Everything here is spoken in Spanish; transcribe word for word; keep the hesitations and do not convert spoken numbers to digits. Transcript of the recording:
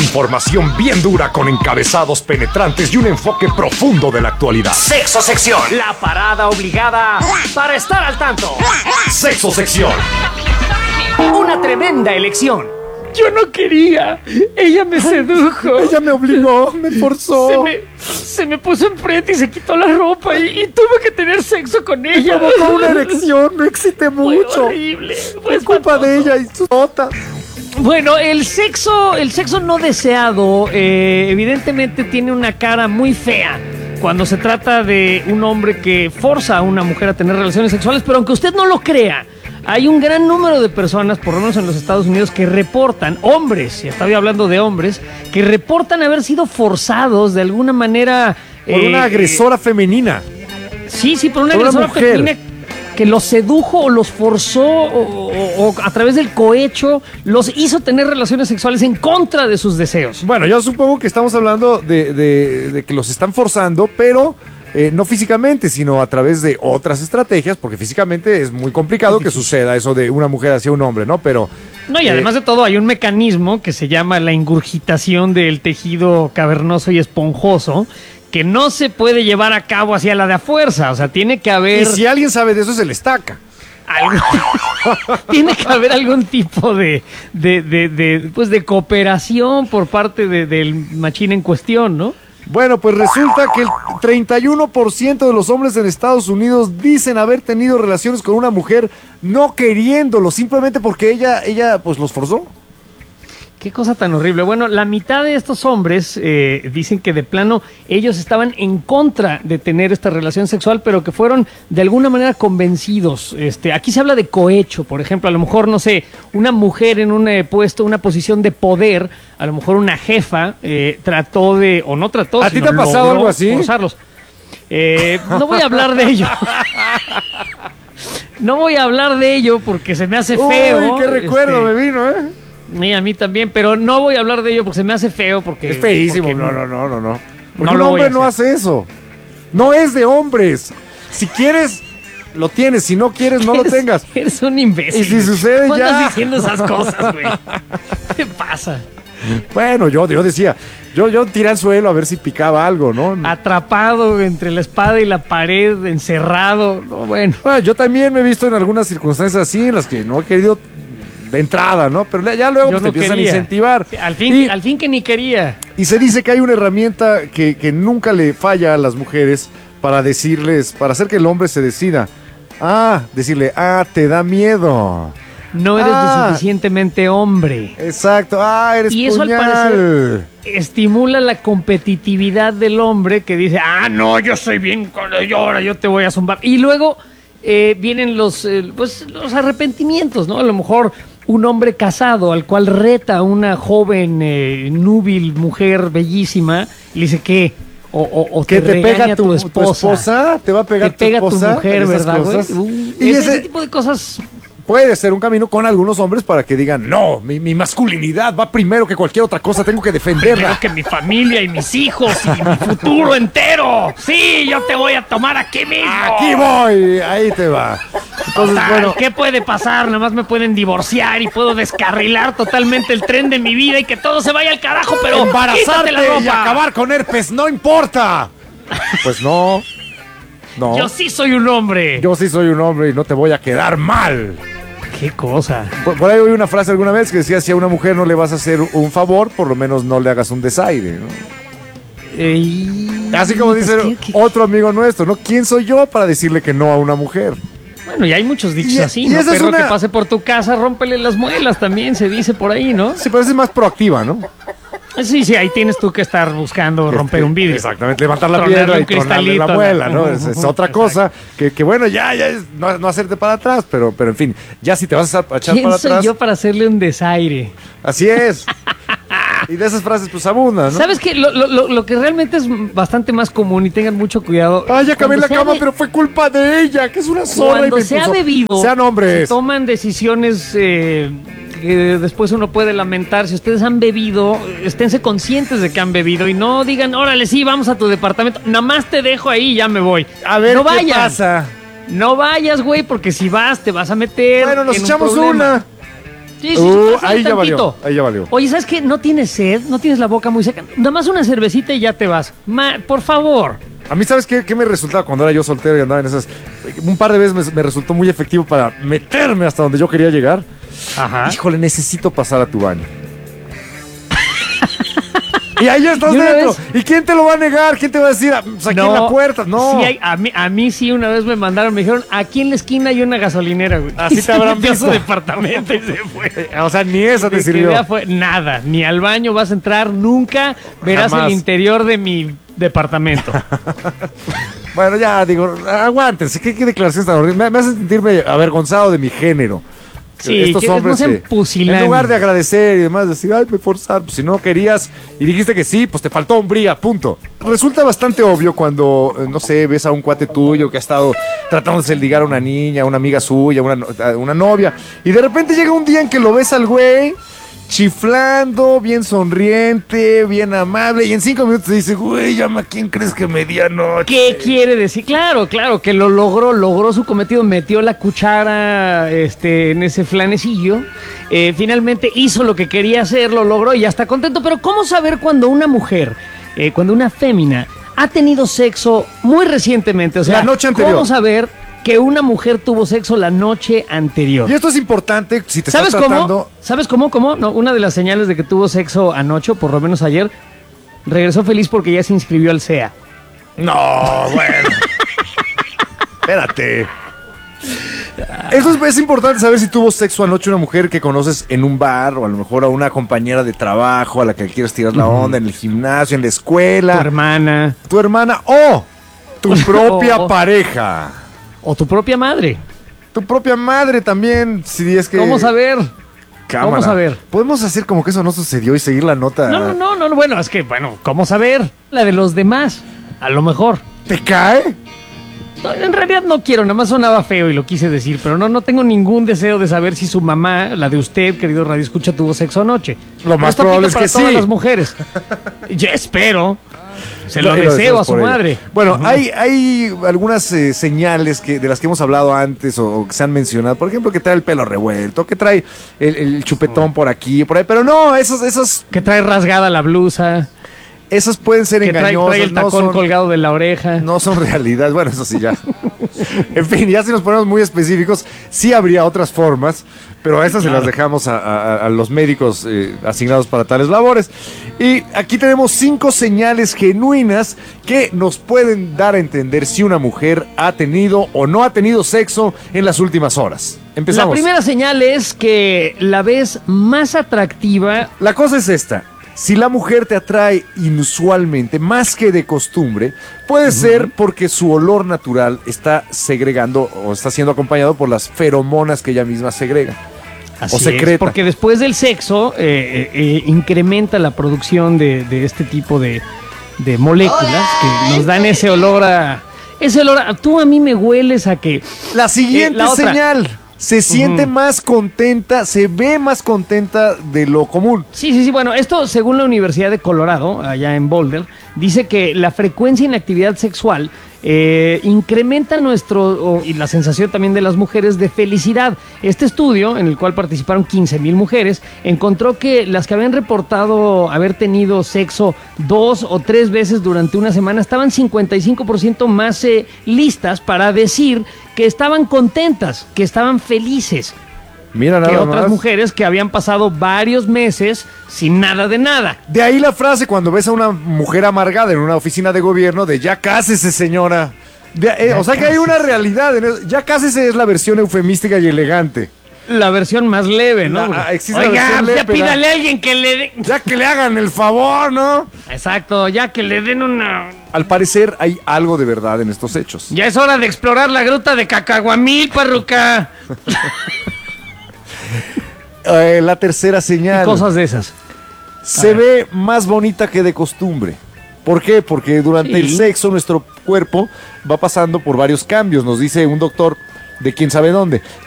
Información bien dura con encabezados penetrantes y un enfoque profundo de la actualidad. Sexo Sección. La parada obligada para estar al tanto. Sexo Sección. Una tremenda elección. Yo no quería. Ella me sedujo. Ella me obligó, me forzó. Se me, se me puso enfrente y se quitó la ropa y, y tuve que tener sexo con ella. Me provocó una erección, me excité mucho. Fue horrible. Fue Fue culpa de ella y sus notas. Bueno, el sexo, el sexo no deseado, eh, evidentemente tiene una cara muy fea cuando se trata de un hombre que forza a una mujer a tener relaciones sexuales, pero aunque usted no lo crea, hay un gran número de personas, por lo menos en los Estados Unidos, que reportan, hombres, y estaba hablando de hombres, que reportan haber sido forzados de alguna manera... Por eh, una agresora femenina. Sí, sí, por una por agresora una femenina que los sedujo o los forzó o, o, o a través del cohecho los hizo tener relaciones sexuales en contra de sus deseos. Bueno, yo supongo que estamos hablando de, de, de que los están forzando, pero... Eh, no físicamente, sino a través de otras estrategias, porque físicamente es muy complicado que suceda eso de una mujer hacia un hombre, ¿no? Pero... No, y además eh, de todo hay un mecanismo que se llama la ingurgitación del tejido cavernoso y esponjoso, que no se puede llevar a cabo hacia la de a fuerza, o sea, tiene que haber... Y si alguien sabe de eso, se le estaca. Algo... tiene que haber algún tipo de, de, de, de, pues de cooperación por parte de, del machín en cuestión, ¿no? Bueno, pues resulta que el treinta y uno por ciento de los hombres en Estados Unidos dicen haber tenido relaciones con una mujer no queriéndolo, simplemente porque ella, ella pues los forzó. Qué cosa tan horrible. Bueno, la mitad de estos hombres eh, dicen que de plano ellos estaban en contra de tener esta relación sexual, pero que fueron de alguna manera convencidos. Este, aquí se habla de cohecho, por ejemplo, a lo mejor, no sé, una mujer en un eh, puesto, una posición de poder, a lo mejor una jefa eh, trató de, o no trató, ¿A ti te ha pasado algo así? Forzarlos. Eh, no voy a hablar de ello. No voy a hablar de ello porque se me hace feo. Uy, qué recuerdo este, me vino, ¿eh? Sí, a mí también, pero no voy a hablar de ello porque se me hace feo. Porque es feísimo. Porque no, no, no, no, no. Porque no un hombre no hace eso. No es de hombres. Si quieres, lo tienes. Si no quieres, no lo tengas. Eres un imbécil. Y si sucede, ¿Cómo ya. estás diciendo esas cosas, güey? ¿Qué pasa? Bueno, yo, yo decía, yo, yo tiré al suelo a ver si picaba algo, ¿no? Atrapado entre la espada y la pared, encerrado. No, bueno. Bueno, yo también me he visto en algunas circunstancias así, en las que no he querido de entrada, ¿no? Pero ya luego pues, no te empiezan quería. a incentivar. Al fin, y, al fin que ni quería. Y se dice que hay una herramienta que, que nunca le falla a las mujeres para decirles, para hacer que el hombre se decida. Ah, decirle, ah, te da miedo. No eres ah, lo suficientemente hombre. Exacto, ah, eres y eso puñal. Al parecer estimula la competitividad del hombre que dice, ah, no, yo soy bien, yo ahora yo te voy a zumbar. Y luego eh, vienen los, eh, pues, los arrepentimientos, ¿no? A lo mejor un hombre casado al cual reta a una joven, eh, núbil mujer bellísima, y le dice, ¿qué? O, o, o que te, te pega tu, tu, esposa, tu esposa, te va a pegar te pega tu esposa, tu mujer, ¿verdad, güey? Uh, y ese, ese, ese tipo de cosas puede ser un camino con algunos hombres para que digan, no, mi, mi masculinidad va primero que cualquier otra cosa, tengo que defenderla. Primero que mi familia y mis hijos y mi futuro entero. Sí, yo te voy a tomar aquí mismo. Aquí voy, ahí te va. Entonces, Total, bueno, ¿qué puede pasar? Nada más me pueden divorciar y puedo descarrilar totalmente el tren de mi vida y que todo se vaya al carajo, pero embarazarte la ropa y acabar con herpes no importa. Pues no, no. Yo sí soy un hombre. Yo sí soy un hombre y no te voy a quedar mal. Qué cosa. Por, por ahí oí una frase alguna vez que decía, si a una mujer no le vas a hacer un favor, por lo menos no le hagas un desaire, ¿no? Ey, Así como dice ¿qué, qué? otro amigo nuestro, ¿no? ¿Quién soy yo para decirle que no a una mujer? Bueno, y hay muchos dichos y, así, y ¿no? esa es Perro una... que pase por tu casa, rómpele las muelas, también se dice por ahí, ¿no? Sí, pero es más proactiva, ¿no? Sí, sí, ahí tienes tú que estar buscando romper un vidrio. Exactamente, levantar la Tronarle piedra un y tronarle cristalito, la muela, ¿no? ¿no? Es, es otra cosa que, que bueno, ya, ya es no, no hacerte para atrás, pero, pero en fin, ya si te vas a echar ¿Quién para soy atrás... yo para hacerle un desaire? Así es. Y de esas frases pues abundan, ¿no? ¿Sabes qué? Lo, lo, lo que realmente es bastante más común y tengan mucho cuidado. Ah, ya acabé en la cama, be... pero fue culpa de ella, que es una zorra. Cuando y me se ha puso... bebido, sean hombres. se toman decisiones eh, que después uno puede lamentar. Si ustedes han bebido, esténse conscientes de que han bebido y no digan, órale, sí, vamos a tu departamento. Nada más te dejo ahí y ya me voy. A ver, no ¿qué vayas. pasa? No vayas, güey, porque si vas, te vas a meter. Bueno, nos en echamos un problema. una. Sí, sí, Uh, pásale ahí ya valió, tantito. ahí ya valió. Oye, ¿sabes qué? ¿No tienes sed? ¿No tienes la boca muy seca? Nada más una cervecita y ya te vas. Ma, por favor. A mí, ¿sabes qué, qué me resultaba cuando era yo soltero y andaba en esas? Un par de veces me, me resultó muy efectivo para meterme hasta donde yo quería llegar. Ajá. Híjole, necesito pasar a tu baño. Y ahí ya estás ¿Y una dentro. vez? ¿Y quién te lo va a negar? ¿Quién te va a decir? "Ah, pues aquí en la puerta. No. Sí, hay- a, mí, a mí sí una vez me mandaron, me dijeron, aquí en la esquina hay una gasolinera, güey. Así Y te se habrán metió a visto. su departamento y se fue. Eh, O sea, ni esa te Mi sirvió. idea fue nada, ni al baño vas a entrar nunca, verás Jamás. el interior de mi departamento. Bueno, ya digo, aguántense. ¿Qué, qué declaración tan horrible? Me, me hace sentirme avergonzado de mi género. Sí, Estos que no hombres sean que, pusilánimes. en lugar de agradecer y demás, decir, ay, me forzaron. Pues si no querías y dijiste que sí, pues te faltó hombría, punto. Resulta bastante obvio cuando, eh, no sé, ves a un cuate tuyo que ha estado tratándose de ligar a una niña, a una amiga suya, una, no- a una novia, y de repente llega un día en que lo ves al güey chiflando, bien sonriente, bien amable, y en cinco minutos te dice, güey, llama, ¿quién crees que me di anoche? ¿Qué quiere decir? Claro, claro, que lo logró, logró su cometido, metió la cuchara este, en ese flanecillo, eh, finalmente hizo lo que quería hacer, lo logró y ya está contento. Pero ¿cómo saber cuando una mujer, eh, cuando una fémina ha tenido sexo muy recientemente? O sea, La noche anterior. ¿cómo saber que una mujer tuvo sexo la noche anterior? Y esto es importante si te ¿Sabes estás cómo? tratando... ¿Sabes cómo? ¿Cómo? No, una de las señales de que tuvo sexo anoche, o por lo menos ayer, regresó feliz porque ya se inscribió al C E A. No, bueno. Espérate. Eso es, es importante saber si tuvo sexo anoche una mujer que conoces en un bar o a lo mejor a una compañera de trabajo a la que quieres tirar la onda, en el gimnasio, en la escuela, Tu hermana tu hermana o tu propia O- pareja. o tu propia madre. Tu propia madre también, si es que... ¿Cómo saber? Cámara. ¿Cómo saber? Podemos hacer como que eso no sucedió y seguir la nota. No, no, no, no, no, bueno, es que, bueno, ¿cómo saber? La de los demás, a lo mejor. ¿Te cae? No, en realidad no quiero, nada más sonaba feo y lo quise decir, pero no, no tengo ningún deseo de saber si su mamá, la de usted, querido Radio Escucha, tuvo sexo anoche. Lo más Esto probable aplica es para que todas sí. las mujeres. Yo espero. Se lo Y lo deseo a deseas su por ella. madre. Bueno, hay, hay algunas eh, señales que, de las que hemos hablado antes o, o que se han mencionado. Por ejemplo, que trae el pelo revuelto, que trae el, el chupetón por aquí, por ahí. Pero no, esos, esos, Que trae rasgada la blusa, esos pueden ser que trae, engañosos. trae el no tacón son- colgado de la oreja. No son realidad, bueno, eso sí ya. En fin, ya si nos ponemos muy específicos, sí habría otras formas, pero a esas se las dejamos a, a- a los médicos eh, asignados para tales labores. Y aquí tenemos cinco señales genuinas que nos pueden dar a entender si una mujer ha tenido o no ha tenido sexo en las últimas horas. Empezamos. La primera señal es que la ves más atractiva. La cosa es esta. Si la mujer te atrae inusualmente, más que de costumbre, puede ser porque su olor natural está segregando o está siendo acompañado por las feromonas que ella misma segrega. Así o secreta. es, porque después del sexo eh, eh, eh, incrementa la producción de, de este tipo de, de moléculas que nos dan ese olor a... Ese olor a... Tú a mí me hueles a que... La siguiente Eh, la otra. señal. Se siente Ujú. más contenta, se ve más contenta de lo común. Sí, sí, sí. Bueno, esto según la Universidad de Colorado, allá en Boulder, dice que la frecuencia en actividad sexual eh, incrementa nuestro, o- y la sensación también de las mujeres de felicidad. Este estudio, en el cual participaron quince mil mujeres, encontró que las que habían reportado haber tenido sexo dos o tres veces durante una semana estaban cincuenta y cinco por ciento más eh, listas para decir que estaban contentas, que estaban felices, Mira que nada otras más. mujeres que habían pasado varios meses sin nada de nada. De ahí la frase cuando ves a una mujer amargada en una oficina de gobierno de ya cásese, señora. De- eh, o sea que hay una realidad. En eso. Ya cásese es la versión eufemística y elegante. La versión más leve, ¿no? La- ah, existe la Oiga, versión leve, ya pero- pídale a alguien que le dé... Ya que le hagan el favor, ¿no? Exacto, ya que le den una... Al parecer hay algo de verdad en estos hechos. Ya es hora de explorar la gruta de Cacahuamil, parruca. Eh, la tercera señal. Cosas de esas. Se ve más bonita que de costumbre. ¿Por qué? Porque durante Sí. el sexo nuestro cuerpo va pasando por varios cambios, nos dice un doctor de quién sabe dónde.